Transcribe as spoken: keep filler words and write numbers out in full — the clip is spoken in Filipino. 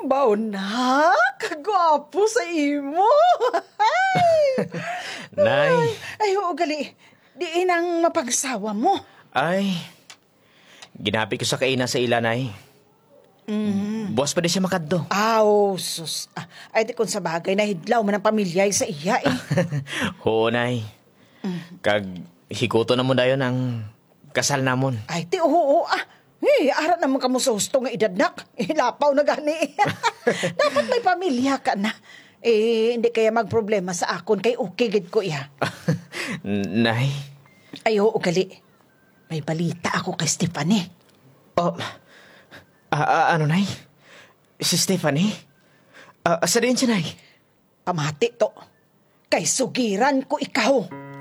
Baw na, kagwapo sa imo. Ay, Nay, ay oo gali. Diin ang mapagsawa mo. ay, ginapi ko sa kaina sa ila, Nay. Mm. Buwas pa di siya makadto. Aw, sus. Ah, ay di kung sa bagay na hidlaw man ang pamilya sa iya eh. Oo, Nay. Kag hikuto na mo dayon ang kasal namon. Ay, ti oo, ah. Eh, arat naman ka mo sa husto nga idadnak. Eh, lapaw na gani. Dapat may pamilya ka na. Eh, hindi kaya magproblema sa akon kay okay gid ko iya. Nay, Ay, oo, gali. May balita ako kay Stephanie. oh, ah, ah, ano, Nay? Si Stephanie? Ah, asa din siya, Nay? Pamati to. Kay sugiran ko ikaw.